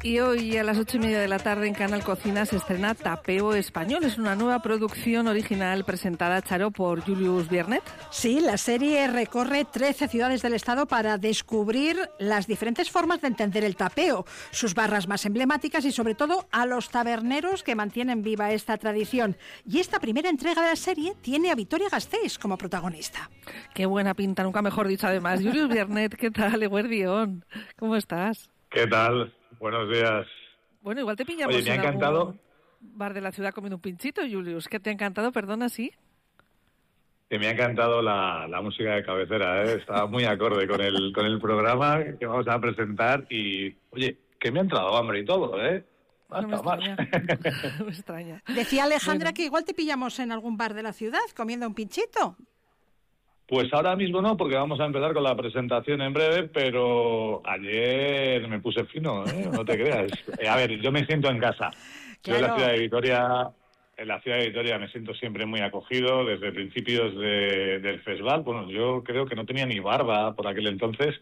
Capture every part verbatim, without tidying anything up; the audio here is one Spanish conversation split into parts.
Y hoy a las ocho y media de la tarde en Canal Cocina se estrena Tapeo Español. Es una nueva producción original presentada, Charo, por Julius Biernet. Sí, la serie recorre trece ciudades del estado para descubrir las diferentes formas de entender el tapeo, sus barras más emblemáticas y sobre todo a los taberneros que mantienen viva esta tradición. Y esta primera entrega de la serie tiene a Vitoria Gasteiz como protagonista. Qué buena pinta, nunca mejor dicho además. Julius Biernet, ¿qué tal? Eguerdión, ¿cómo estás? ¿Qué tal? Buenos días. Bueno, igual te pillamos Oye, me ha en encantado. algún bar de la ciudad comiendo un pinchito, Julius. ¿Qué te ha encantado? Perdona, ¿sí? Que me ha encantado la, la música de cabecera, ¿eh? Estaba muy acorde con el con el programa que vamos a presentar y, oye, que me ha entrado hambre y todo, ¿eh? No me extraña. me extraña. Decía Alejandra Bueno. que igual te pillamos en algún bar de la ciudad comiendo un pinchito. Pues ahora mismo no, porque vamos a empezar con la presentación en breve, pero ayer me puse fino, ¿eh? No te creas. Eh, a ver, yo me siento en casa. Yo en la Claro. ciudad de Vitoria, en la ciudad de Vitoria me siento siempre muy acogido desde principios de, del festival. Bueno, yo creo que no tenía ni barba por aquel entonces.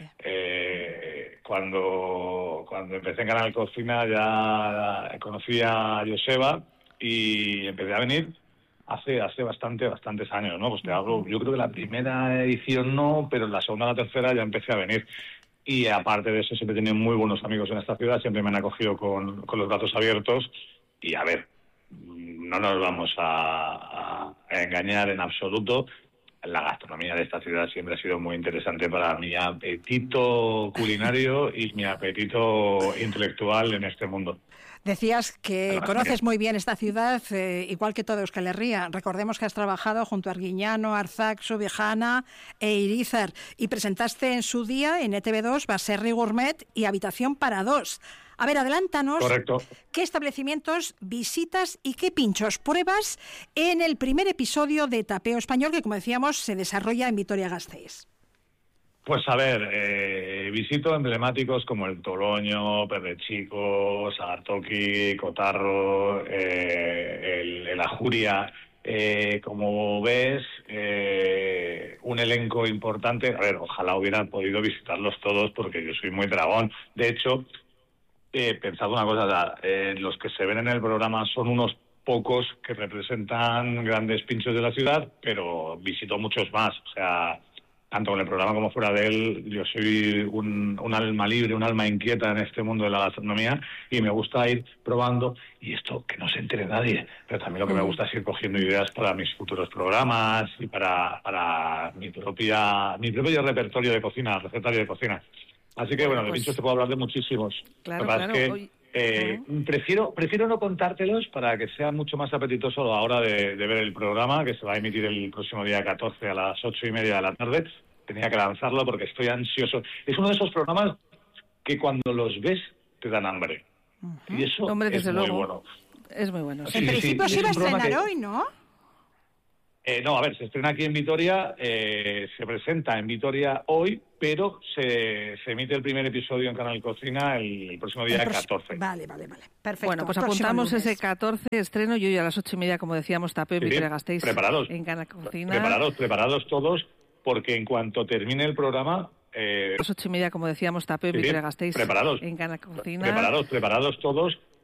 Eh, cuando, cuando empecé en Canal Cocina ya conocí a Joseba y empecé a venir hace hace bastante, bastantes años, ¿no? Pues te hablo, yo creo que la primera edición no, pero en la segunda o la tercera ya empecé a venir. Y aparte de eso, siempre he tenido muy buenos amigos en esta ciudad, siempre me han acogido con, con los brazos abiertos. Y a ver, no nos vamos a, a engañar en absoluto. La gastronomía de esta ciudad siempre ha sido muy interesante para mi apetito culinario y mi apetito intelectual en este mundo. Decías que Además, conoces mira. muy bien esta ciudad, eh, igual que todo Euskal Herria. Recordemos que has trabajado junto a Arguiñano, Arzac, Subijana e Irizar y presentaste en su día en E T V dos Baserri Gourmet y Habitación para dos. A ver, adelántanos. Correcto. ¿Qué establecimientos visitas y qué pinchos pruebas en el primer episodio de Tapeo Español que, como decíamos, se desarrolla en Vitoria-Gasteiz? Pues a ver, eh, visito emblemáticos como el Toloño, Perrechico, Sagartoki, Cotarro, eh, el, el Ajuria. Eh, como ves, eh, un elenco importante. A ver, ojalá hubiera podido visitarlos todos porque yo soy muy dragón. De hecho, he pensado una cosa, eh, los que se ven en el programa son unos pocos que representan grandes pinchos de la ciudad, pero visito muchos más. O sea, tanto en el programa como fuera de él, yo soy un, un alma libre, un alma inquieta en este mundo de la gastronomía y me gusta ir probando, y esto que no se entere nadie, pero también lo que me gusta es ir cogiendo ideas para mis futuros programas y para, para mi propia mi propio repertorio de cocina, recetario de cocina. Así que, bueno, de pues, pinchos te puedo hablar de muchísimos. Claro, Lo que pasa claro. es que Hoy, eh, uh-huh. prefiero prefiero no contártelos para que sea mucho más apetitoso a la hora de, de ver el programa, que se va a emitir el próximo día catorce a las ocho y media de la tarde. Tenía que lanzarlo porque estoy ansioso. Es uno de esos programas que cuando los ves te dan hambre. Uh-huh. Y eso Hombre, es muy luego, bueno. Es muy bueno. Sí, En sí, principio sí, se iba a estrenar que... hoy, ¿no? Eh, no, a ver, se estrena aquí en Vitoria, eh, se presenta en Vitoria hoy, pero se, se emite el primer episodio en Canal Cocina el, el próximo día el pros... catorce. Vale, vale, vale. Perfecto. Bueno, pues apuntamos ese catorce estreno y hoy a las ocho y media, como decíamos, Tapeo Sí, Vitoria Gasteiz preparados, en Canal Cocina. Preparados, preparados todos, porque en cuanto termine el programa... Eh, a las ocho y media, como decíamos, Tapeo sí, Vitoria Gasteiz preparados, en Canal Cocina. Preparados, preparados todos,